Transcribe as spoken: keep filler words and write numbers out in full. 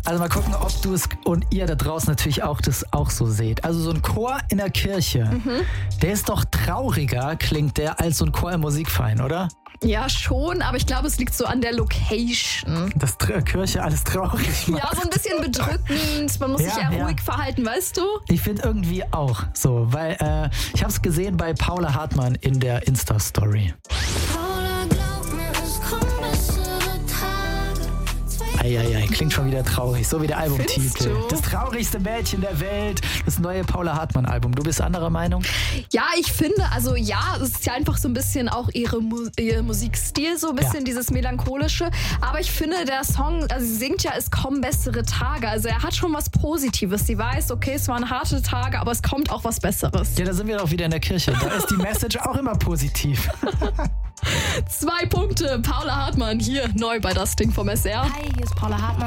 Also mal gucken, ob du es und ihr da draußen natürlich auch das auch so seht. Also so ein Chor in der Kirche, mhm. der ist doch trauriger, klingt der, als so ein Chor im Musikverein, oder? Ja, schon, aber ich glaube, es liegt so an der Location. Dass Tra- Kirche alles traurig macht. Ja, so ein bisschen bedrückend. Man muss ja, sich eher ja. ruhig verhalten, weißt du? Ich finde irgendwie auch so, weil äh, ich habe es gesehen bei Paula Hartmann in der Insta-Story. Eieiei, klingt schon wieder traurig, so wie der Albumtitel. Das traurigste Mädchen der Welt, das neue Paula Hartmann-Album. Du bist anderer Meinung? Ja, ich finde, also ja, es ist ja einfach so ein bisschen auch ihre Mu- ihr Musikstil, so ein bisschen ja. dieses Melancholische. Aber ich finde, der Song, also sie singt ja, es kommen bessere Tage. Also er hat schon was Positives. Sie weiß, okay, es waren harte Tage, aber es kommt auch was Besseres. Ja, da sind wir doch wieder in der Kirche. Da ist die Message auch immer positiv. Zwei Punkte. Paula Hartmann hier neu bei Das Ding vom S R. Hi, hier ist Paula Hartmann.